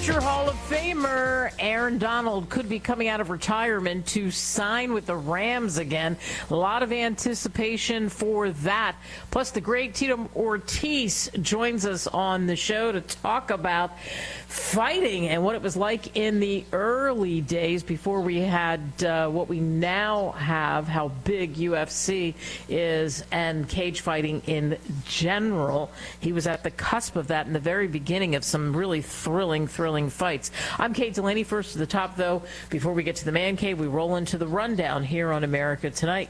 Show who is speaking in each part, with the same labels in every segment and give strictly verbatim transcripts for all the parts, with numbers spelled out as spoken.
Speaker 1: Future Hall of Famer Aaron Donald could be coming out of retirement to sign with the Rams again. A lot of anticipation for that. Plus, the great Tito Ortiz joins us on the show to talk about fighting and what it was like in the early days before we had uh, what we now have, how big U F C is and cage fighting in general. He was at the cusp of that in the very beginning of some really thrilling, thrilling fights. I'm Kate Delaney. First to the top, though, before we get to the man cave, we roll into the rundown here on America Tonight.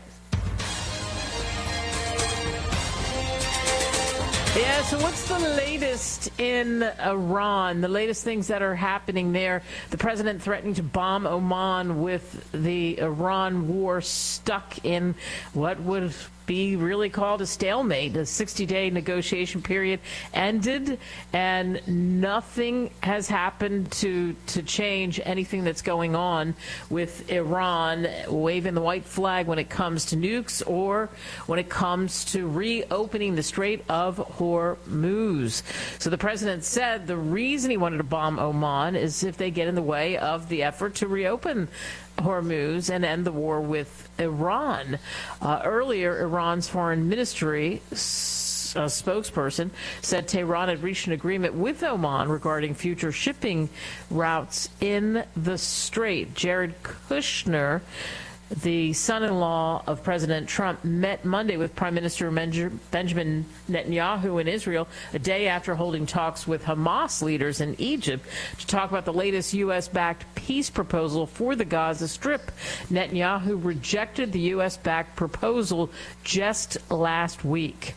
Speaker 1: Yeah, so what's the latest in Iran? The latest things that are happening there. The president threatening to bomb Oman with the Iran war stuck in what would be really called a stalemate. The sixty-day negotiation period ended, and nothing has happened to to change anything that's going on with Iran waving the white flag when it comes to nukes or when it comes to reopening the Strait of Hormuz. So the president said the reason he wanted to bomb Oman is if they get in the way of the effort to reopen Hormuz and end the war with Iran. Uh, earlier, Iran's foreign ministry s- a spokesperson said Tehran had reached an agreement with Oman regarding future shipping routes in the strait. Jared Kushner, the son-in-law of President Trump, met Monday with Prime Minister Benjamin Netanyahu in Israel a day after holding talks with Hamas leaders in Egypt to talk about the latest U S-backed peace proposal for the Gaza Strip. Netanyahu rejected the U S-backed proposal just last week.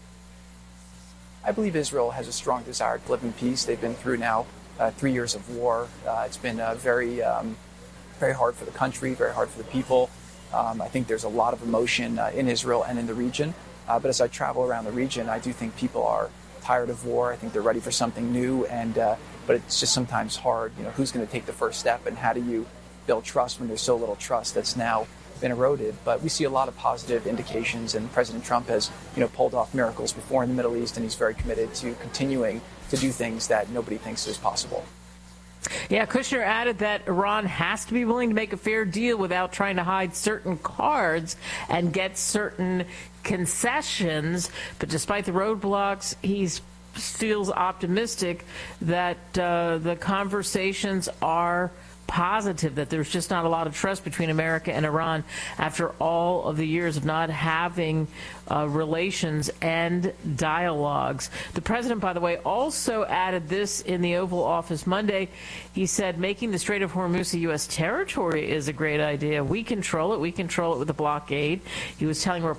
Speaker 2: I believe Israel has a strong desire to live in peace. They've been through now uh, three years of war. Uh, it's been uh, very... Um, very hard for the country, very hard for the people. Um, I think there's a lot of emotion uh, in Israel and in the region. Uh, but as I travel around the region, I do think people are tired of war. I think they're ready for something new. And uh, but it's just sometimes hard. You know, who's going to take the first step, and how do you build trust when there's so little trust that's now been eroded? But we see a lot of positive indications, and President Trump has, you know, pulled off miracles before in the Middle East, and he's very committed to continuing to do things that nobody thinks is possible.
Speaker 1: Yeah, Kushner added that Iran has to be willing to make a fair deal without trying to hide certain cards and get certain concessions. But despite the roadblocks, he feels optimistic that uh, the conversations are positive, that there's just not a lot of trust between America and Iran after all of the years of not having uh, relations and dialogues. The president, by the way, also added this in the Oval Office Monday. He said making the Strait of Hormuz a U S territory is a great idea. We control it. We control it with a blockade. He was telling reporters